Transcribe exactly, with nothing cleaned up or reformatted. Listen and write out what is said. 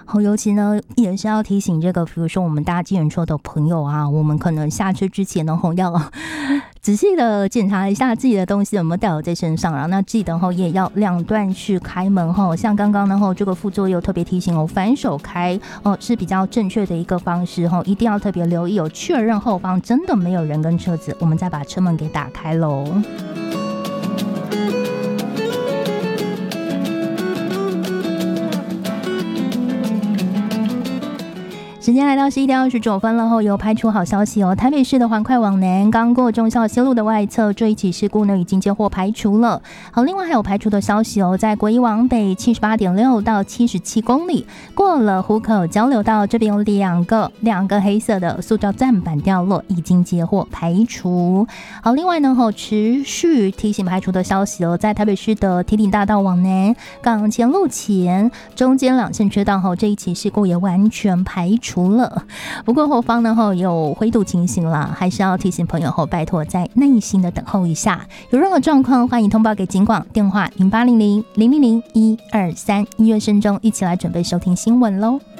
好，尤其呢也是要提醒这个，比如说我们搭计程车的朋友啊，我们可能下车之前呢要仔细的检查一下自己的东西有没有带好在身上，然后那记得也要两段式开门，像刚刚呢这个副座有特别提醒哦，反手开是比较正确的一个方式，一定要特别留意哦，确认后方真的没有人跟车子，我们再把车门给打开喽。时间来到十一点二十九分了后，有拍出好消息哦。台北市的环快往南刚过忠孝西路的外侧，这一起事故呢已经接获排除了。好，另外还有排除的消息哦，在国一往北七十八点六到七十七公里，过了湖口交流道这边有两个两个黑色的塑胶站板掉落，已经接获排除。好，另外呢持续提醒排除的消息哦，在台北市的堤顶大道往南港前路前中间两线车道后，这一起事故也完全排除了。不过后方呢有灰度情形啦，还是要提醒朋友后拜托再耐心的等候一下，有任何状况欢迎通报给警广，电话零八零零零零零一二三。音乐声中一起来准备收听新闻喽。